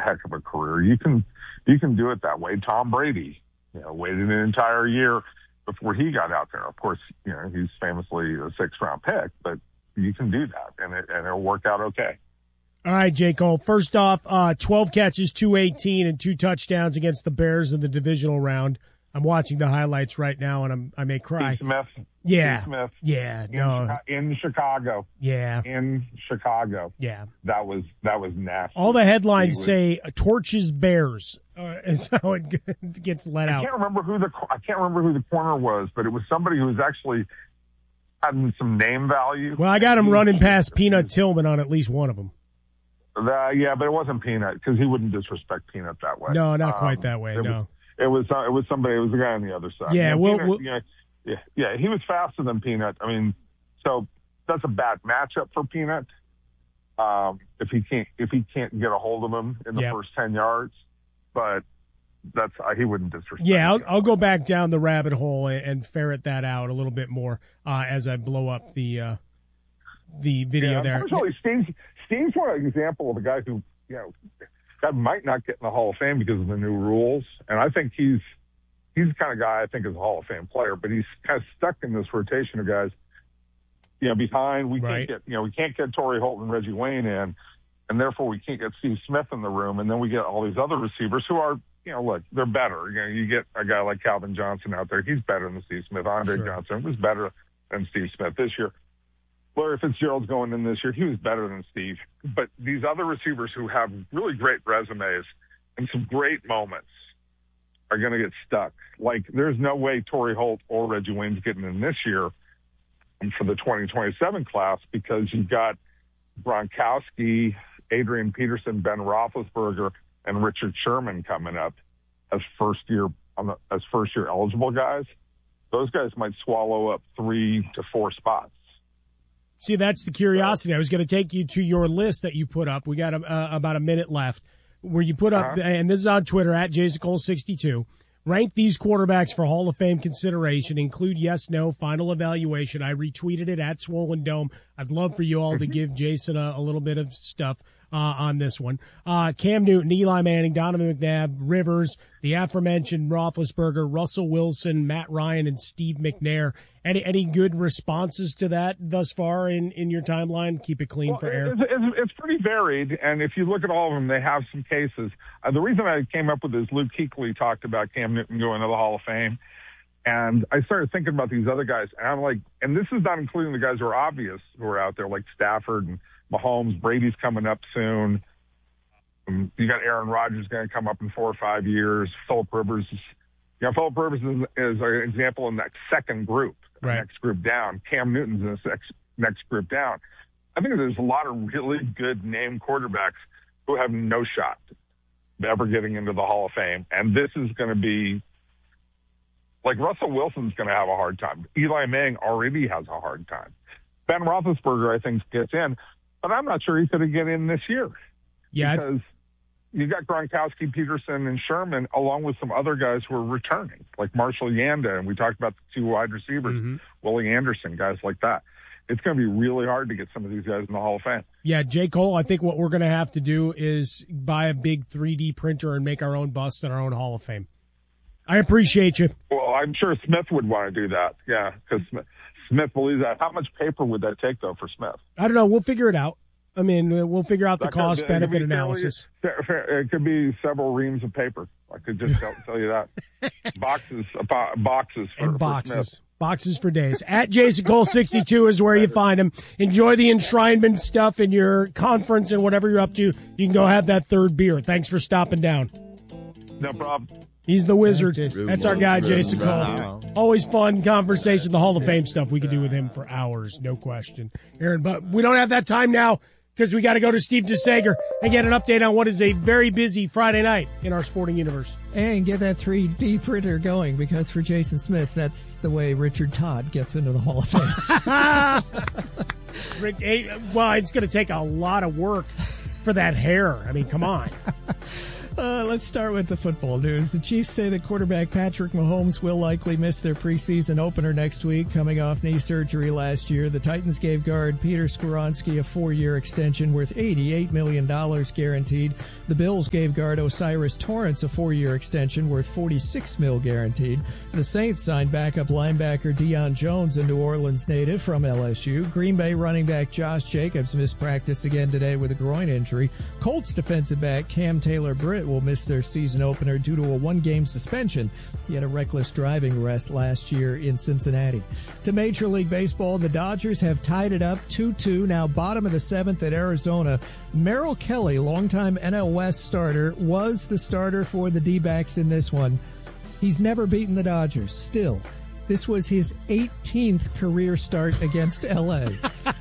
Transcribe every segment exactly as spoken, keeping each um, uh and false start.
heck of a career. You can you can do it that way. Tom Brady, you know, waited an entire year before he got out there. Of course, you know, he's famously a sixth round pick, but you can do that, and it and it'll work out okay. All right, J. Cole. First off, uh, twelve catches, two eighteen, and two touchdowns against the Bears in the divisional round. I'm watching the highlights right now, and I'm I may cry. Steve Smith. Yeah. Steve Smith. Yeah. In No. Chica- in Chicago. Yeah. In Chicago. Yeah. That was that was nasty. All the headlines was, say "torches Bears" uh, is how it gets let I out. can't remember who the I can't remember who the corner was, but it was somebody who was actually having some name value. Well, I got him running past Peanut Tillman on at least one of them. Uh, yeah, but it wasn't Peanut because he wouldn't disrespect Peanut that way. No, not um, quite that way. It No. was, It was uh, it was somebody. It was the guy on the other side. Yeah, you know, we'll, Peanut, we'll, you know, yeah, yeah. He was faster than Peanut. I mean, so that's a bad matchup for Peanut. Um, if he can't if he can't get a hold of him in the yep. first ten yards, but that's uh, he wouldn't disrespect. Yeah, I'll, I'll go back down the rabbit hole and, and ferret that out a little bit more uh, as I blow up the uh, the video yeah, there. Unfortunately, Steve's Steve's one example of a guy who you know that might not get in the Hall of Fame because of the new rules, and I think he's he's the kind of guy I think is a Hall of Fame player, but he's kind of stuck in this rotation of guys, you know, behind. We right. can't get you know we can't get Torrey Holt and Reggie Wayne in, and therefore we can't get Steve Smith in the room, and then we get all these other receivers who are you know look they're better. You know, you get a guy like Calvin Johnson out there, he's better than Steve Smith. Andre sure. Johnson was better than Steve Smith this year. Larry Fitzgerald's going in this year. He was better than Steve. But these other receivers who have really great resumes and some great moments are going to get stuck. Like, there's no way Torrey Holt or Reggie Wayne's getting in this year for the twenty twenty-seven class because you've got Gronkowski, Adrian Peterson, Ben Roethlisberger, and Richard Sherman coming up as first year on the, as first year eligible guys. Those guys might swallow up three to four spots. See, that's the curiosity. I was going to take you to your list that you put up. We got a, uh, about a minute left where you put up, uh-huh. and this is on Twitter, at Jason Cole sixty-two. Rank these quarterbacks for Hall of Fame consideration. Include yes, no, final evaluation. I retweeted it at Swollen Dome. I'd love for you all to give Jason a, a little bit of stuff uh, on this one. Uh, Cam Newton, Eli Manning, Donovan McNabb, Rivers, the aforementioned Roethlisberger, Russell Wilson, Matt Ryan, and Steve McNair. Any any good responses to that thus far in, in your timeline? Keep it clean well, for air. It's, it's, it's pretty varied, and if you look at all of them, they have some cases. Uh, the reason I came up with this, Luke Kuechly talked about Cam Newton going to the Hall of Fame, and I started thinking about these other guys, and I'm like, and this is not including the guys who are obvious who are out there, like Stafford and Mahomes. Brady's coming up soon. Um, you got Aaron Rodgers going to come up in four or five years. Phillip Rivers is, you know, Phillip Rivers is, is an example in that second group. Right. Next group down. Cam Newton's in the next, next group down. I think there's a lot of really good name quarterbacks who have no shot of ever getting into the Hall of Fame. And this is going to be like Russell Wilson's going to have a hard time. Eli Manning already has a hard time. Ben Roethlisberger, I think, gets in, but I'm not sure he's going to get in this year. Yeah. Because you got Gronkowski, Peterson, and Sherman, along with some other guys who are returning, like Marshall Yanda, and we talked about the two wide receivers, mm-hmm. Willie Anderson, guys like that. It's going to be really hard to get some of these guys in the Hall of Fame. Yeah, J. Cole, I think what we're going to have to do is buy a big three D printer and make our own bust in our own Hall of Fame. I appreciate you. Well, I'm sure Smith would want to do that, yeah, because Smith, Smith believes that. How much paper would that take, though, for Smith? I don't know. We'll figure it out. I mean, we'll figure out the cost-benefit analysis. Fairly, fair, it could be several reams of paper. I could just tell, tell you that. Boxes, uh, boxes for, and boxes. For Smith. Boxes for days. At Jason Cole sixty-two is where you find him. Enjoy the enshrinement stuff in your conference and whatever you're up to. You can go have that third beer. Thanks for stopping down. No problem. He's the wizard. That's our guy, Jason Cole. Always fun conversation. The Hall of Fame stuff we could do with him for hours, no question. Aaron, but we don't have that time now because we got to go to Steve DeSager and get an update on what is a very busy Friday night in our sporting universe. And get that three D printer going because for Jason Smith, that's the way Richard Todd gets into the Hall of Fame. Rick, well, it's going to take a lot of work for that hair. I mean, come on. Uh, let's start with the football news. The Chiefs say that quarterback Patrick Mahomes will likely miss their preseason opener next week, coming off knee surgery last year. The Titans gave guard Peter Skoronski a four-year extension worth eighty-eight million dollars guaranteed. The Bills gave guard Osiris Torrance a four-year extension worth forty-six million dollars guaranteed. The Saints signed backup linebacker Deion Jones, a New Orleans native from L S U. Green Bay running back Josh Jacobs missed practice again today with a groin injury. Colts defensive back Cam Taylor-Britt will miss their season opener due to a one-game suspension. He had a reckless driving arrest last year in Cincinnati. To Major League Baseball, the Dodgers have tied it up two two, now bottom of the seventh at Arizona. Merrill Kelly, longtime N L West starter, was the starter for the D-backs in this one. He's never beaten the Dodgers, still. This was his eighteenth career start against L A.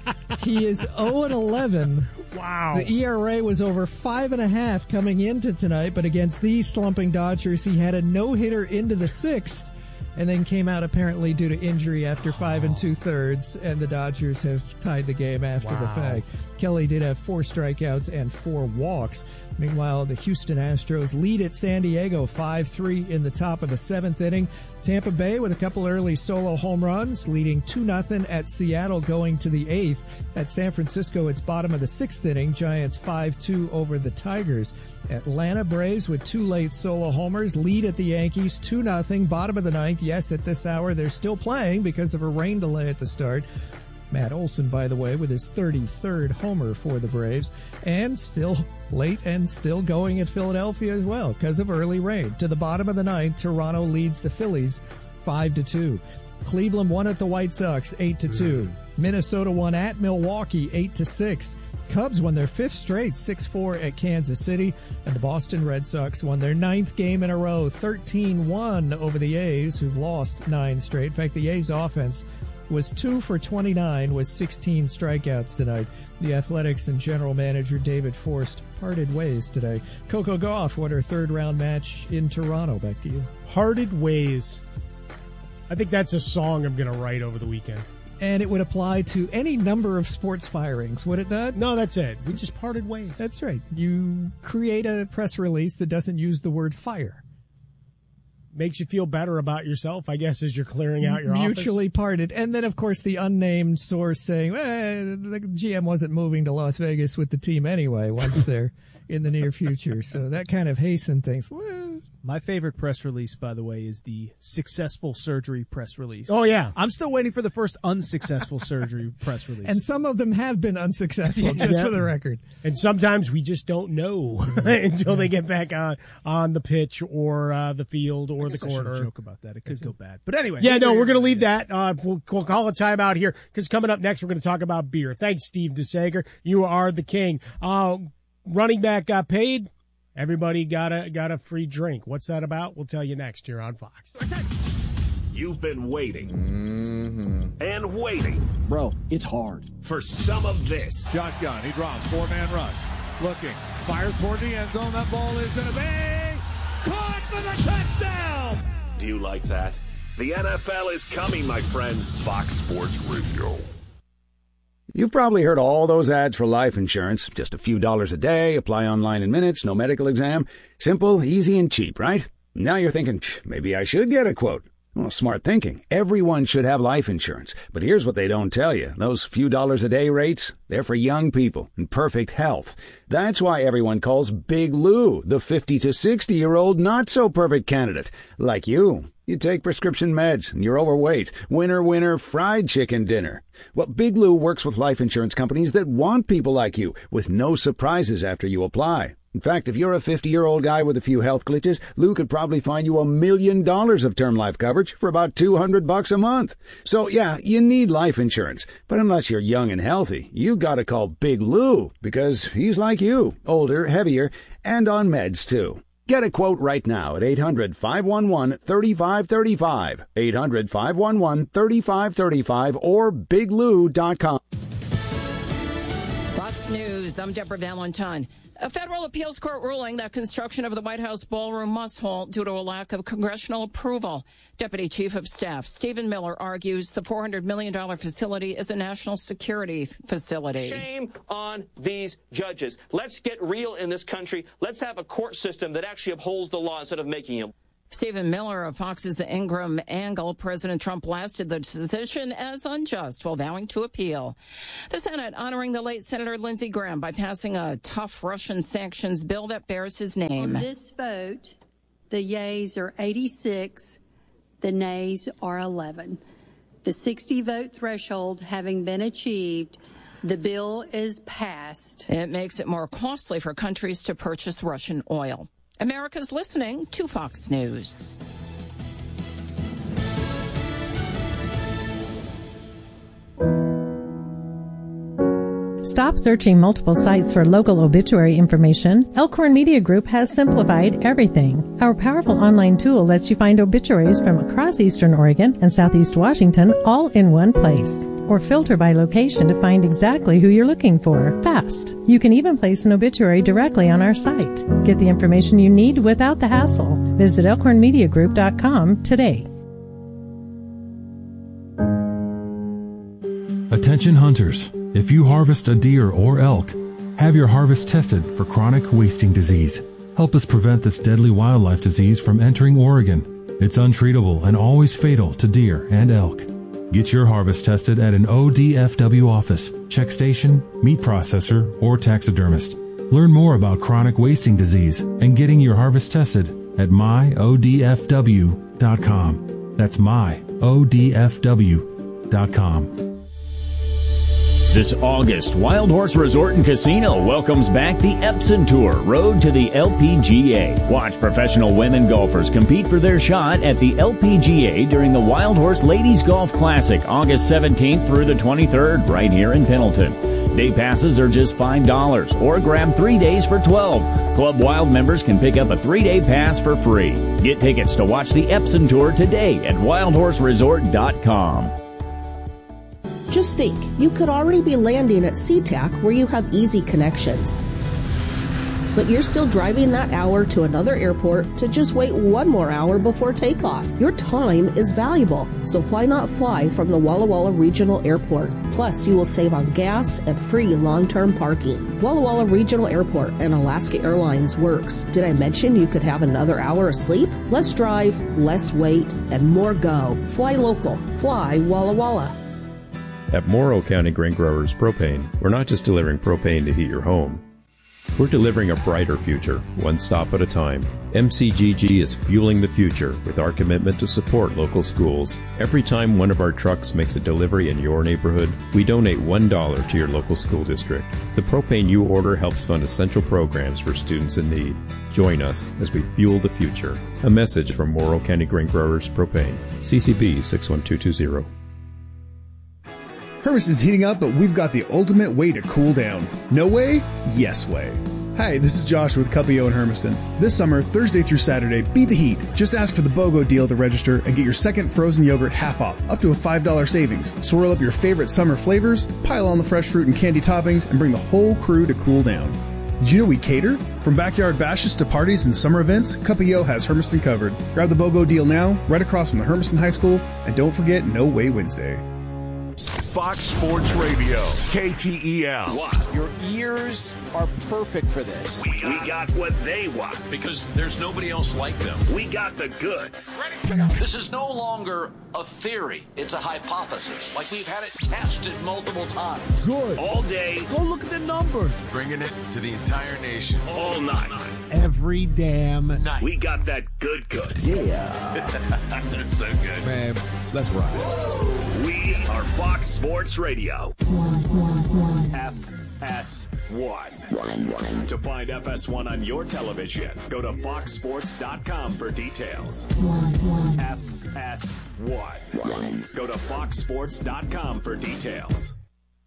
He is oh and eleven. Wow. The E R A was over five and a half coming into tonight, but against these slumping Dodgers, he had a no-hitter into the sixth and then came out apparently due to injury after five and two-thirds, and the Dodgers have tied the game after wow. the fact. Kelly did have four strikeouts and four walks. Meanwhile, the Houston Astros lead at San Diego five three in the top of the seventh inning. Tampa Bay with a couple early solo home runs, leading two nothing at Seattle going to the eighth. At San Francisco, it's bottom of the sixth inning. Giants five two over the Tigers. Atlanta Braves with two late solo homers lead at the Yankees two nothing, bottom of the ninth. Yes, at this hour, they're still playing because of a rain delay at the start. Matt Olson, by the way, with his thirty-third homer for the Braves. And still late and still going at Philadelphia as well because of early rain. To the bottom of the ninth, Toronto leads the Phillies five to two. Cleveland won at the White Sox eight to two. Minnesota won at Milwaukee eight to six. Cubs won their fifth straight six four at Kansas City. And the Boston Red Sox won their ninth game in a row thirteen one over the A's, who've lost nine straight. In fact, the A's offense was two for twenty-nine with sixteen strikeouts tonight. The Athletics and general manager David Forst parted ways today. Coco Gauff won her third-round match in Toronto. Back to you. Parted ways. I think that's a song I'm going to write over the weekend. And it would apply to any number of sports firings, would it not? No, that's it. We just parted ways. That's right. You create a press release that doesn't use the word fire. Makes you feel better about yourself, I guess, as you're clearing out your Mutually office. parted. And then, of course, the unnamed source saying, eh, the G M wasn't moving to Las Vegas with the team anyway once they're in the near future. So that kind of hastened things. Well, my favorite press release, by the way, is the successful surgery press release. Oh, yeah. I'm still waiting for the first unsuccessful surgery press release. And some of them have been unsuccessful, just yeah. for the record. And sometimes we just don't know until they get back on, on the pitch or uh, the field or the corner. I joke about that. It could go bad. But anyway. Yeah, no, we're going to leave that. Uh, we'll, we'll call a timeout here because coming up next, we're going to talk about beer. Thanks, Steve DeSager. You are the king. Uh, running back got paid. Everybody got a got a free drink. What's that about? We'll tell you next here on Fox. You've been waiting mm-hmm. and waiting. Bro, it's hard. For some of this. Shotgun. He drops. Four-man rush. Looking. Fires toward the end zone. That ball is going to be caught for the touchdown. Do you like that? The N F L is coming, my friends. Fox Sports Radio. You've probably heard all those ads for life insurance. Just a few dollars a day, apply online in minutes, no medical exam. Simple, easy, and cheap, right? Now you're thinking, maybe I should get a quote. Well, smart thinking. Everyone should have life insurance. But here's what they don't tell you. Those few dollars a day rates, they're for young people in perfect health. That's why everyone calls Big Lou the fifty to sixty-year-old not-so-perfect candidate. Like you. You take prescription meds, and you're overweight. Winner, winner, fried chicken dinner. Well, Big Lou works with life insurance companies that want people like you, with no surprises after you apply. In fact, if you're a fifty-year-old guy with a few health glitches, Lou could probably find you a million dollars of term life coverage for about two hundred bucks a month. So, yeah, you need life insurance. But unless you're young and healthy, you gotta call Big Lou, because he's like you, older, heavier, and on meds, too. Get a quote right now at eight hundred, five one one, three five three five, eight hundred, five one one, three five three five, or big lou dot com. Fox News, I'm Deborah Valentine. A federal appeals court ruling that construction of the White House ballroom must halt due to a lack of congressional approval. Deputy Chief of Staff Stephen Miller argues the four hundred million dollars facility is a national security facility. Shame on these judges. Let's get real in this country. Let's have a court system that actually upholds the law instead of making it. Stephen Miller of Fox's Ingram Angle. President Trump blasted the decision as unjust while vowing to appeal. The Senate honoring the late Senator Lindsey Graham by passing a tough Russian sanctions bill that bears his name. On this vote, the yeas are eighty-six, the nays are eleven. The sixty vote threshold having been achieved, the bill is passed. It makes it more costly for countries to purchase Russian oil. America's listening to Fox News. Stop searching multiple sites for local obituary information. Elkhorn Media Group has simplified everything. Our powerful online tool lets you find obituaries from across Eastern Oregon and Southeast Washington all in one place. Or filter by location to find exactly who you're looking for. Fast. You can even place an obituary directly on our site. Get the information you need without the hassle. Visit elkhorn media group dot com today. Attention hunters. If you harvest a deer or elk, have your harvest tested for chronic wasting disease. Help us prevent this deadly wildlife disease from entering Oregon. It's untreatable and always fatal to deer and elk. Get your harvest tested at an O D F W office, check station, meat processor, or taxidermist. Learn more about chronic wasting disease and getting your harvest tested at my O D F W dot com. That's my O D F W dot com. This August, Wild Horse Resort and Casino welcomes back the Epson Tour, Road to the L P G A. Watch professional women golfers compete for their shot at the L P G A during the Wild Horse Ladies Golf Classic, August seventeenth through the twenty-third, right here in Pendleton. Day passes are just five dollars, or grab three days for twelve dollars. Club Wild members can pick up a three-day pass for free. Get tickets to watch the Epson Tour today at wild horse resort dot com. Just think, you could already be landing at SeaTac where you have easy connections. But you're still driving that hour to another airport to just wait one more hour before takeoff. Your time is valuable, so why not fly from the Walla Walla Regional Airport? Plus, you will save on gas and free long-term parking. Walla Walla Regional Airport and Alaska Airlines works. Did I mention you could have another hour of sleep? Less drive, less wait, and more go. Fly local. Fly Walla Walla. At Morrow County Grain Growers Propane, we're not just delivering propane to heat your home. We're delivering a brighter future, one stop at a time. M C G G is fueling the future with our commitment to support local schools. Every time one of our trucks makes a delivery in your neighborhood, we donate one dollar to your local school district. The propane you order helps fund essential programs for students in need. Join us as we fuel the future. A message from Morrow County Grain Growers Propane. C C B six one two two zero. Hermiston's heating up, but we've got the ultimate way to cool down. No way? Yes way. Hi, this is Josh with Cuppio in Hermiston. This summer, Thursday through Saturday, beat the heat. Just ask for the BOGO deal at the register and get your second frozen yogurt half off, up to a five dollars savings. Swirl up your favorite summer flavors, pile on the fresh fruit and candy toppings, and bring the whole crew to cool down. Did you know we cater? From backyard bashes to parties and summer events, Cuppio has Hermiston covered. Grab the BOGO deal now, right across from the Hermiston High School, and don't forget No Way Wednesday. Fox Sports Radio, K T E L. What? Your ears are perfect for this. We got, we got what they want. Because there's nobody else like them. We got the goods. This is no longer a theory. It's a hypothesis. Like we've had it tested multiple times. Good. All day. Go look at the numbers. Bringing it to the entire nation. All night. Every damn night. We got that good good. Yeah. That's so good. Man, let's ride. We are Fox Sports Radio. F S one. To find F S one on your television, go to fox sports dot com for details. F S one. Go to fox sports dot com for details.